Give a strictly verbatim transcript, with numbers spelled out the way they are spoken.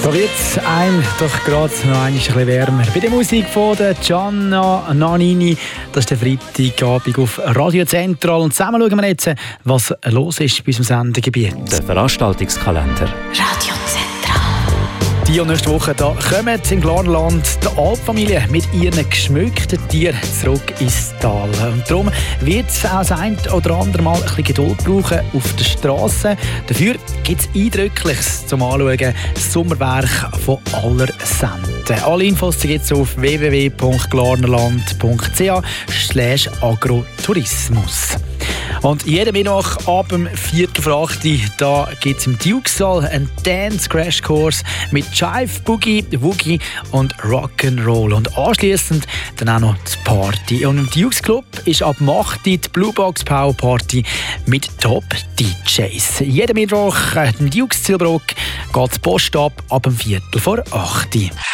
Da wird es einem doch gerade noch ein bisschen wärmer. Bei der Musik von der Gianna Nannini, das ist der Freitagabend auf Radio Zentral. Und zusammen schauen wir jetzt, was los ist bei unserem Sendegebiet. Der Veranstaltungskalender. Radio Zentral. Die und nächste Woche da kommen im Glarnerland die Alpfamilie mit ihren geschmückten Tieren zurück ins Tal. Und darum wird es auch das ein oder andere Mal ein bisschen Geduld brauchen auf der Straße. Dafür gibt es Eindrückliches zum Anschauen, das Sommerwerk von aller Senden. Alle Infos gibt es auf w w w punkt glarnerland punkt c h slash agrotourismus. Und jeden Mittwoch ab dem Viertel vor acht da gibt es im Dukesaal einen Dance-Crash-Kurs mit Jive, Boogie, Woogie und Rock'n'Roll. Und anschliessend dann auch noch die Party. Und im Dukes Club ist ab dem acht die Blue Box Power Party mit Top-D Js. Jeden Mittwoch im Dukes Zielbruck geht die Post ab ab dem Viertel vor acht.